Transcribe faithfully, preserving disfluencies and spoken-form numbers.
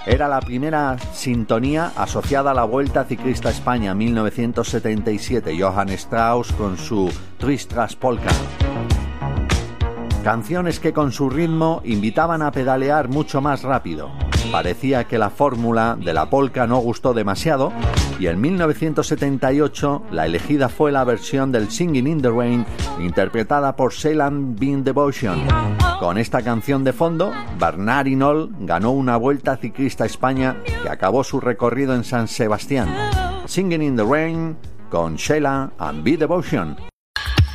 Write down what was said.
Era la primera sintonía asociada a la Vuelta Ciclista a España mil novecientos setenta y siete, Johann Strauss con su Tristras Polka. Canciones que con su ritmo invitaban a pedalear mucho más rápido. Parecía que la fórmula de la polka no gustó demasiado y en mil novecientos setenta y ocho la elegida fue la versión del Singing in the Rain interpretada por Ceylan Bean Devotion. Con esta canción de fondo, Bernard Hinault ganó una Vuelta Ciclista a España que acabó su recorrido en San Sebastián. Singing in the Rain con Sheila and Bean Devotion.